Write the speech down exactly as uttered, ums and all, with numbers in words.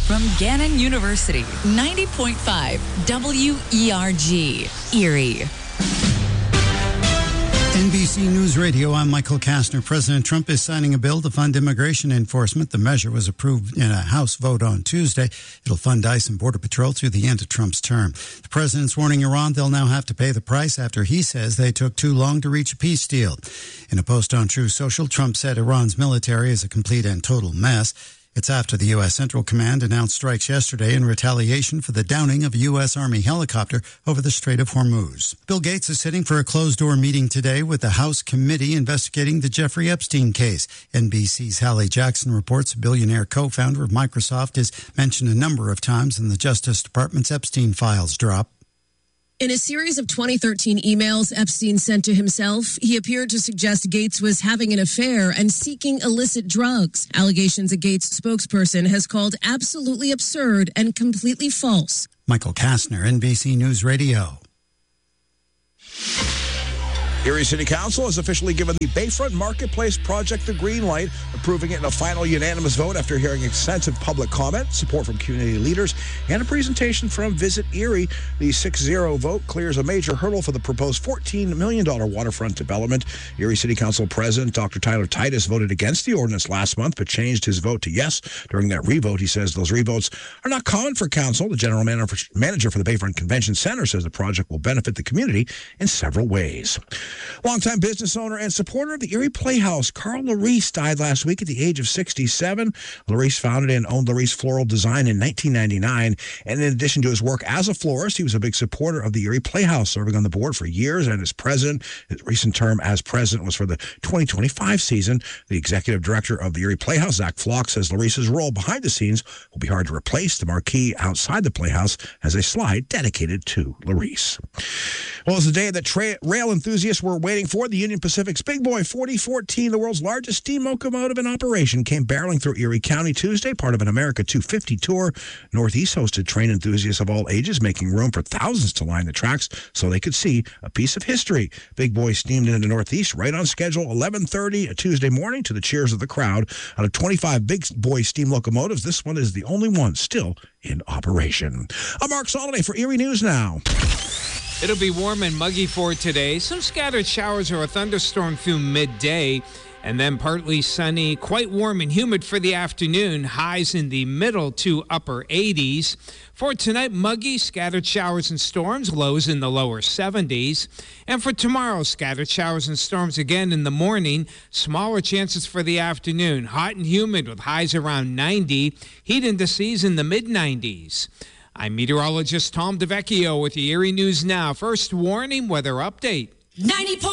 from Gannon University, ninety point five W E R G, Erie. N B C News Radio, I'm Michael Kastner. President Trump is signing a bill to fund immigration enforcement. The measure was approved in a House vote on Tuesday. It'll fund ICE and Border Patrol through the end of Trump's term. The president's warning Iran they'll now have to pay the price after he says they took too long to reach a peace deal. In a post on Truth Social, Trump said Iran's military is a complete and total mess. It's after the U S. Central Command announced strikes yesterday in retaliation for the downing of a U S. Army helicopter over the Strait of Hormuz. Bill Gates is sitting for a closed-door meeting today with the House committee investigating the Jeffrey Epstein case. N B C's Hallie Jackson reports a billionaire co-founder of Microsoft is mentioned a number of times in the Justice Department's Epstein files drop. In a series of twenty thirteen emails Epstein sent to himself, he appeared to suggest Gates was having an affair and seeking illicit drugs. Allegations a Gates spokesperson has called absolutely absurd and completely false. Michael Kastner, N B C News Radio. Erie City Council has officially given the Bayfront Marketplace project the green light, approving it in a final unanimous vote after hearing extensive public comment, support from community leaders, and a presentation from Visit Erie. The six zero vote clears a major hurdle for the proposed fourteen million dollars waterfront development. Erie City Council President Doctor Tyler Titus voted against the ordinance last month, but changed his vote to yes during that revote. He says those revotes are not common for council. The general manager for the Bayfront Convention Center says the project will benefit the community in several ways. Longtime business owner and supporter of the Erie Playhouse, Carl Larice, died last week at the age of sixty-seven. Larice founded and owned Larice Floral Design in nineteen ninety-nine, and in addition to his work as a florist, he was a big supporter of the Erie Playhouse, serving on the board for years and as president. His recent term as president was for the twenty twenty-five season. The executive director of the Erie Playhouse, Zach Flock, says Larice's role behind the scenes will be hard to replace. The marquee outside the Playhouse has a slide dedicated to Larice. Well, it's the day that tra- rail enthusiasts were waiting for. The Union Pacific's Big Boy forty fourteen, the world's largest steam locomotive in operation, came barreling through Erie County Tuesday, part of an America two fifty tour. Northeast hosted train enthusiasts of all ages, making room for thousands to line the tracks so they could see a piece of history. Big Boy steamed into Northeast right on schedule, eleven thirty a Tuesday morning, to the cheers of the crowd. Out of twenty-five Big Boy steam locomotives, this one is the only one still in operation. I'm Mark Soliday for Erie News Now. It'll be warm and muggy for today. Some scattered showers or a thunderstorm through midday, and then partly sunny, quite warm and humid for the afternoon. Highs in the middle to upper eighties. For tonight, muggy, scattered showers and storms, lows in the lower seventies. And for tomorrow, scattered showers and storms again in the morning, smaller chances for the afternoon. Hot and humid with highs around ninety. Heat indices in the mid nineties. I'm meteorologist Tom DeVecchio with the Erie News Now. First warning, weather update. ninety